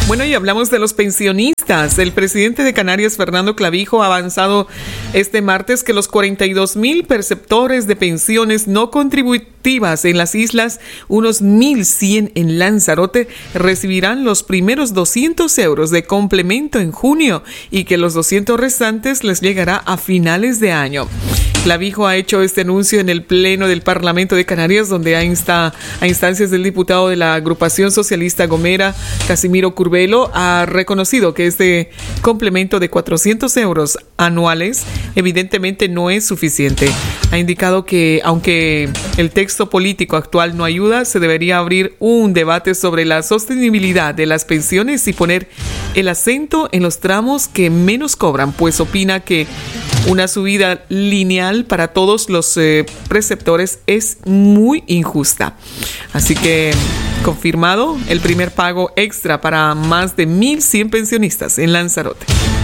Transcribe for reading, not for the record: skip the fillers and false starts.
Bueno, y hablamos de los pensionistas. El presidente de Canarias, Fernando Clavijo, ha avanzado este martes que los 42,000 perceptores de pensiones no contributivas en las islas, unos 1,100 en Lanzarote, recibirán los primeros 200 euros de complemento en junio y que los 200 restantes les llegará a finales de año. Clavijo ha hecho este anuncio en el Pleno del Parlamento de Canarias, donde a instancias del diputado de la agrupación socialista Gomera, Casimiro Curbelo, ha reconocido que este complemento de 400 euros anuales evidentemente no es suficiente. Ha indicado que, aunque el texto político actual no ayuda, se debería abrir un debate sobre la sostenibilidad de las pensiones y poner el acento en los tramos que menos cobran, pues opina que una subida lineal para todos los preceptores es muy injusta. Así que, confirmado el primer pago extra para más de 1,100 pensionistas en Lanzarote.